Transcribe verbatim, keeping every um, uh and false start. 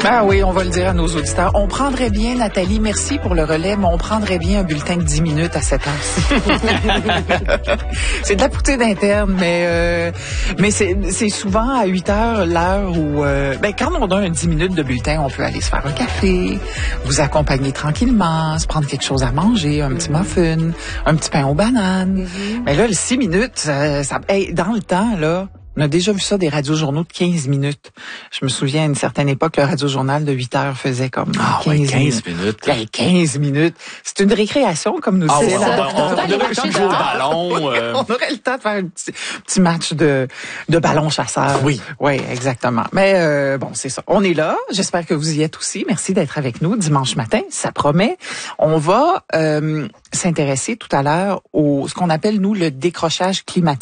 Ah oui, on va le dire à nos auditeurs. On prendrait bien, Nathalie, merci pour le relais, mais on prendrait bien un bulletin de dix minutes à cette heure-ci. C'est de la poutine interne, mais euh, mais c'est c'est souvent à huit heures l'heure où euh, ben quand on a un dix minutes de bulletin, on peut aller se faire un café, vous accompagner tranquillement, se prendre quelque chose à manger, un petit muffin, un petit pain aux bananes. Mm-hmm. Mais là, le six minutes, ça, ça hey, dans le temps là. On a déjà vu ça, des radiojournaux de quinze minutes. Je me souviens, à une certaine époque, le radiojournal de huit heures faisait comme ah, quinze, ouais, quinze minutes. Ben, quinze minutes. C'est une récréation, comme nous ah, disait. Ouais, on, on, on, on aurait le temps de jouer au ballon. Euh... On aurait le temps de faire un petit, petit match de, de ballon chasseur. Oui. Oui, exactement. Mais euh, bon, c'est ça. On est là. J'espère que vous y êtes aussi. Merci d'être avec nous dimanche matin. Ça promet. On va euh, s'intéresser tout à l'heure au ce qu'on appelle, nous, le décrochage climatique.